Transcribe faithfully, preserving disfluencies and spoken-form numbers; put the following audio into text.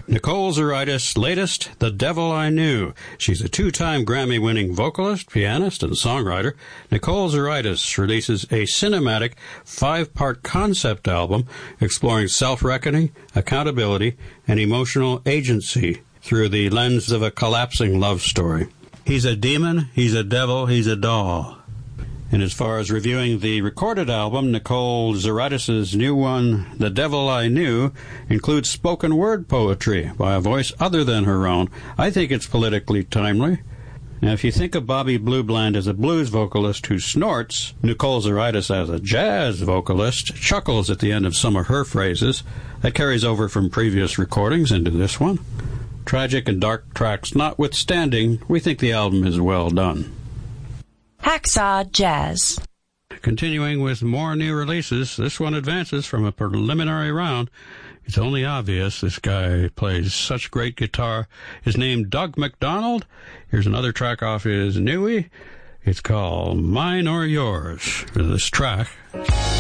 Nicole Zaritis' latest, The Devil I Knew. She's a two-time Grammy-winning vocalist, pianist, and songwriter. Nicole Zaritis releases a cinematic five-part concept album exploring self-reckoning, accountability, and emotional agency through the lens of a collapsing love story. He's a demon, he's a devil, he's a doll. And as far as reviewing the recorded album, Nicole Zaritis' new one, The Devil I Knew, includes spoken word poetry by a voice other than her own. I think it's politically timely. Now, if you think of Bobby Blue Bland as a blues vocalist who snorts, Nicole Zaritis as a jazz vocalist chuckles at the end of some of her phrases. That carries over from previous recordings into this one. Tragic and dark tracks notwithstanding, we think the album is well done. Hacksaw Jazz. Continuing with more new releases, this one advances from a preliminary round. It's only obvious this guy plays such great guitar. His name, Doug McDonald. Here's another track off his newie. It's called Mine or Yours. For this track.